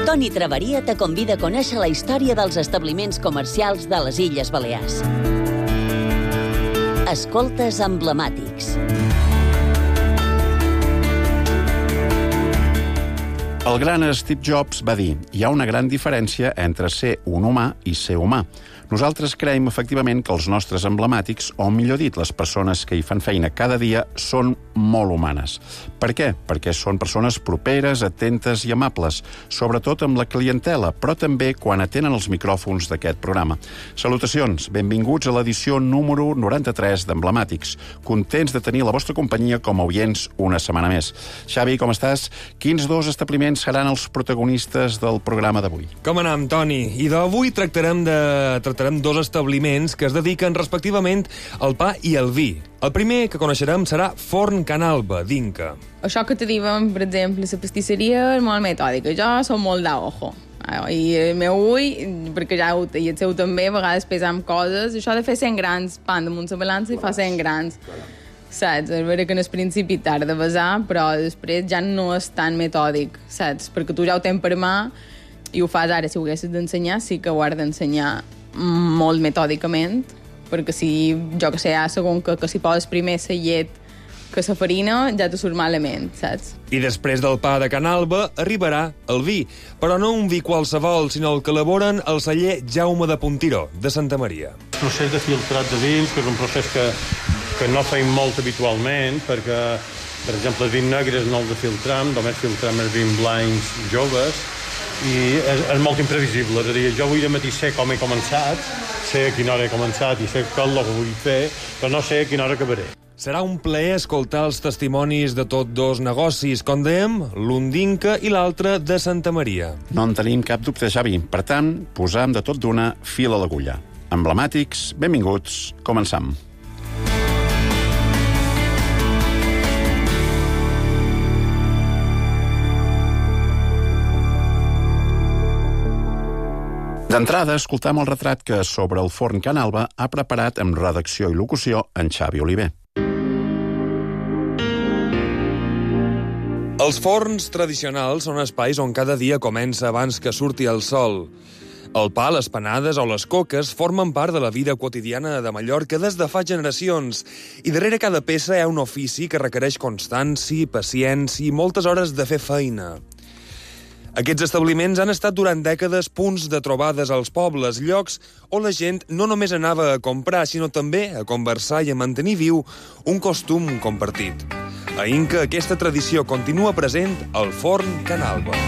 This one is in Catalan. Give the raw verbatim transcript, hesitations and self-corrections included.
Toni Traveria te convida a conèixer la història dels establiments comercials de les Illes Balears. Escoltes emblemàtics. El gran Steve Jobs va dir: hi ha una gran diferència entre ser un humà i ser humà. Nosaltres creiem efectivament que els nostres emblemàtics, o millor dit, les persones que hi fan feina cada dia, són molt humanes. Per què? Perquè són persones properes, atentes i amables, sobretot amb la clientela, però també quan atenen els micròfons d'aquest programa. Salutacions, benvinguts a l'edició número noranta-tres d'Emblemàtics. Contents de tenir la vostra companyia com a oients una setmana més. Xavi, com estàs? Quins dos establiments seran els protagonistes del programa d'avui? Com anem, Toni? I d'avui tractarem de... tractarem dos establiments que es dediquen respectivament al pa i al vi. El primer que coneixerem serà Forn Can Alba, d'Inca. Això que te diuen, per exemple, la pastisseria és molt metòdica. Jo soc molt d'ojo. I el meu ull, perquè ja ho, i el seu també, a vegades pesam coses. Això de fer cent grans, pan damunt la balança i fa cent grans. Saps? És vera que en el principi tarda a besar, però després ja no és tan metòdic, saps? Perquè tu ja ho tens per mà i ho fas ara. Si ho haguessis d'ensenyar, sí que ho has d'ensenyar molt metòdicament, perquè si, jo que sé, ja segon que, que si poses primer la llet que la farina, ja te surt malament, saps? I després del pa de Can Alba arribarà el vi, però no un vi qualsevol, sinó el que elaboren el celler Jaume de Puntiró, de Santa Maria. El procés de filtrat de vins, que és un procés que, que no feim molt habitualment, perquè, per exemple, els vins negres no els filtram, només filtram els vins blancs joves, i és, és molt imprevisible. És a dir, jo avui de matí sé com he començat, sé a quina hora he començat i sé què és el que vull fer, però no sé a quina hora acabaré. Serà un plaer escoltar els testimonis de tots dos negocis, com dèiem, l'un d'Inca i l'altre de Santa Maria. No en tenim cap dubte, Xavi. Per tant, posam de tot d'una fil a l'agulla. Emblemàtics, benvinguts, començam. D'entrada, escoltam el retrat que sobre el Forn Can Alba ha preparat amb redacció i locució en Xavi Oliver. Els forns tradicionals són espais on cada dia comença abans que surti el sol. El pa, les panades o les coques formen part de la vida quotidiana de Mallorca des de fa generacions, i darrere cada peça hi ha un ofici que requereix constància, paciència i moltes hores de fer feina. Aquests establiments han estat durant dècades punts de trobades als pobles, llocs on la gent no només anava a comprar, sinó també a conversar i a mantenir viu un costum compartit. A Inca aquesta tradició continua present al Forn Can Alba.